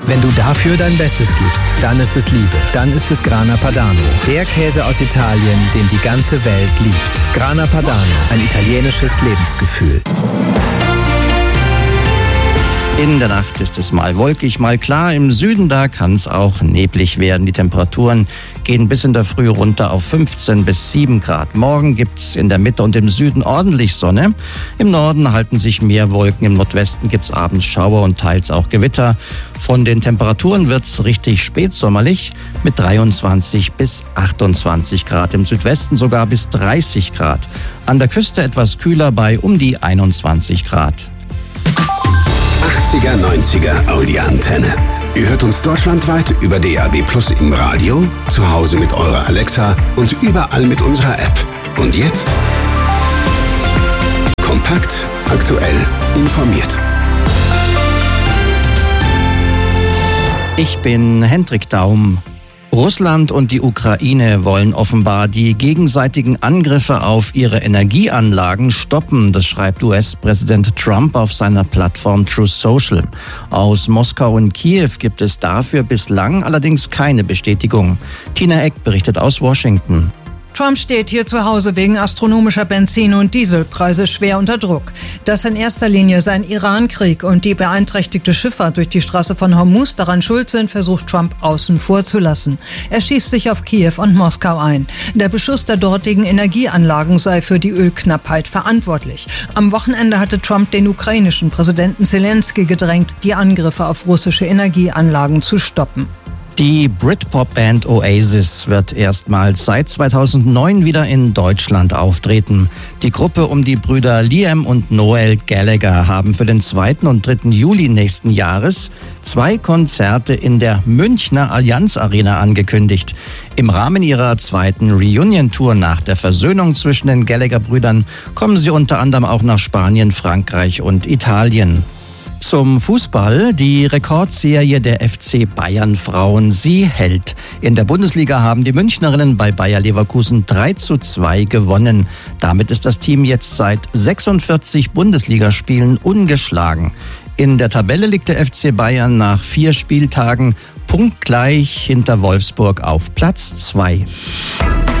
Wenn du dafür dein Bestes gibst, dann ist es Liebe. Dann ist es Grana Padano. Der Käse aus Italien, den die ganze Welt liebt. Grana Padano, ein italienisches Lebensgefühl. In der Nacht ist es mal wolkig, mal klar. Im Süden, da kann es auch neblig werden. Die Temperaturen gehen bis in der Früh runter auf 15 bis 7 Grad. Morgen gibt's in der Mitte und im Süden ordentlich Sonne. Im Norden halten sich mehr Wolken. Im Nordwesten gibt's abends Schauer und teils auch Gewitter. Von den Temperaturen wird's richtig spätsommerlich mit 23 bis 28 Grad. Im Südwesten sogar bis 30 Grad. An der Küste etwas kühler bei um die 21 Grad. 80er, 90er Audi-Antenne. Ihr hört uns deutschlandweit über DAB+ im Radio, zu Hause mit eurer Alexa und überall mit unserer App. Und jetzt? Kompakt, aktuell, informiert. Ich bin Hendrik Daum. Russland und die Ukraine wollen offenbar die gegenseitigen Angriffe auf ihre Energieanlagen stoppen. Das schreibt US-Präsident Trump auf seiner Plattform Truth Social. Aus Moskau und Kiew gibt es dafür bislang allerdings keine Bestätigung. Tina Eck berichtet aus Washington. Trump steht hier zu Hause wegen astronomischer Benzin- und Dieselpreise schwer unter Druck. Dass in erster Linie sein Iran-Krieg und die beeinträchtigte Schifffahrt durch die Straße von Hormuz daran schuld sind, versucht Trump außen vor zu lassen. Er schießt sich auf Kiew und Moskau ein. Der Beschuss der dortigen Energieanlagen sei für die Ölknappheit verantwortlich. Am Wochenende hatte Trump den ukrainischen Präsidenten Zelensky gedrängt, die Angriffe auf russische Energieanlagen zu stoppen. Die Britpop-Band Oasis wird erstmals seit 2009 wieder in Deutschland auftreten. Die Gruppe um die Brüder Liam und Noel Gallagher haben für den 2. und 3. Juli nächsten Jahres 2 Konzerte in der Münchner Allianz Arena angekündigt. Im Rahmen ihrer 2. Reunion-Tour nach der Versöhnung zwischen den Gallagher-Brüdern kommen sie unter anderem auch nach Spanien, Frankreich und Italien. Zum Fußball. Die Rekordserie der FC Bayern Frauen, sie hält. In der Bundesliga haben die Münchnerinnen bei Bayer Leverkusen 3:2 gewonnen. Damit ist das Team jetzt seit 46 Bundesligaspielen ungeschlagen. In der Tabelle liegt der FC Bayern nach 4 Spieltagen punktgleich hinter Wolfsburg auf Platz 2.